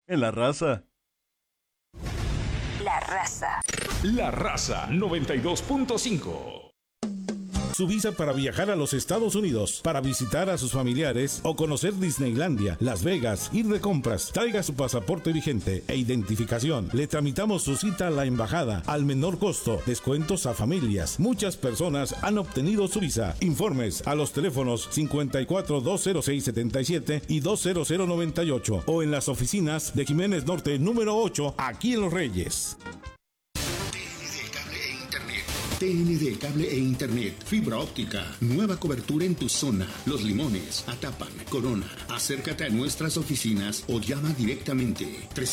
En La Raza. La Raza. La Raza 92.5. Su visa para viajar a los Estados Unidos, para visitar a sus familiares o conocer Disneylandia, Las Vegas, ir de compras. Traiga su pasaporte vigente e identificación. Le tramitamos su cita a la embajada al menor costo. Descuentos a familias. Muchas personas han obtenido su visa. Informes a los teléfonos 54-206-77 y 20098 o en las oficinas de Jiménez Norte número 8, aquí en Los Reyes. TND Cable e Internet, fibra óptica, nueva cobertura en tu zona. Los Limones, Atapan, Corona. Acércate a nuestras oficinas o llama directamente.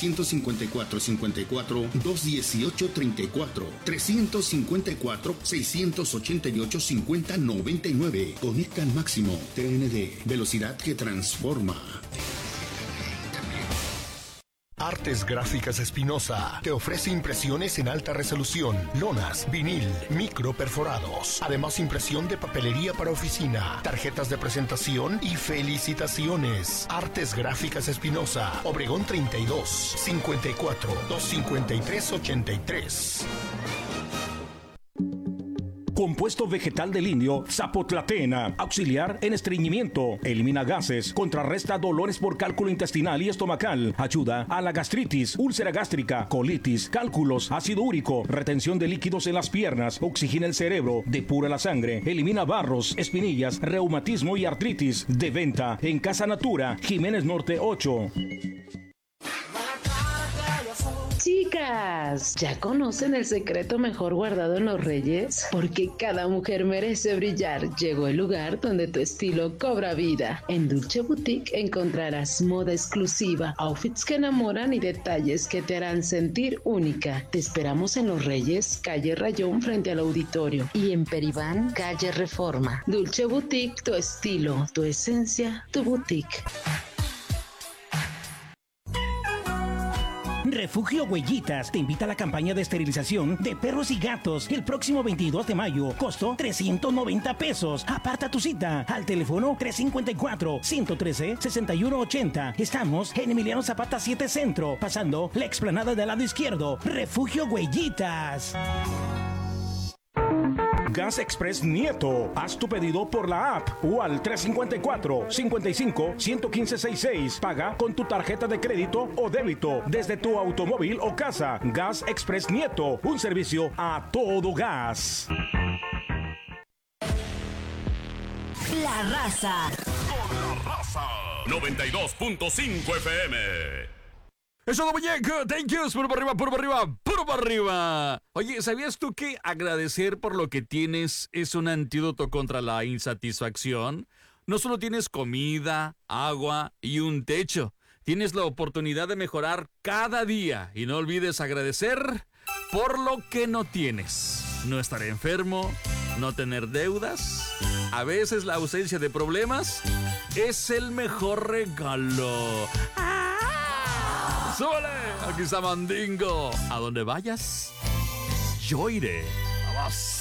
354-54-218-34. 354-688-5099. Conecta al máximo. TND, velocidad que transforma. Artes Gráficas Espinosa te ofrece impresiones en alta resolución, lonas, vinil, micro perforados, además impresión de papelería para oficina, tarjetas de presentación y felicitaciones. Artes Gráficas Espinosa, Obregón 32, 54 253 83. Compuesto vegetal del indio Zapotlatena, auxiliar en estreñimiento, elimina gases, contrarresta dolores por cálculo intestinal y estomacal, ayuda a la gastritis, úlcera gástrica, colitis, cálculos, ácido úrico, retención de líquidos en las piernas, oxigena el cerebro, depura la sangre, elimina barros, espinillas, reumatismo y artritis. De venta en Casa Natura, Jiménez Norte 8. Chicas, ¿ya conocen el secreto mejor guardado en Los Reyes? Porque cada mujer merece brillar. Llegó el lugar donde tu estilo cobra vida. En Dulce Boutique encontrarás moda exclusiva, outfits que enamoran y detalles que te harán sentir única. Te esperamos en Los Reyes, calle Rayón frente al auditorio, y en Peribán, calle Reforma. Dulce Boutique, tu estilo, tu esencia, tu boutique. Refugio Huellitas te invita a la campaña de esterilización de perros y gatos el próximo 22 de mayo. Costo 390 pesos. Aparta tu cita al teléfono 354-113-6180. Estamos en Emiliano Zapata 7 Centro, pasando la explanada del lado izquierdo. Refugio Huellitas. Gas Express Nieto. Haz tu pedido por la app o al 354-55-11566. Paga con tu tarjeta de crédito o débito desde tu automóvil o casa. Gas Express Nieto. Un servicio a todo gas. La Raza. Con La Raza. 92.5 FM. Eso de muñeco, thank you, puro para arriba, puro para arriba, puro para arriba. Oye, ¿sabías tú que agradecer por lo que tienes es un antídoto contra la insatisfacción? No solo tienes comida, agua y un techo, tienes la oportunidad de mejorar cada día y no olvides agradecer por lo que no tienes. No estar enfermo, no tener deudas. A veces la ausencia de problemas es el mejor regalo. ¡Súbale! Aquí está Mandingo. A donde vayas, yo iré. ¡Vamos!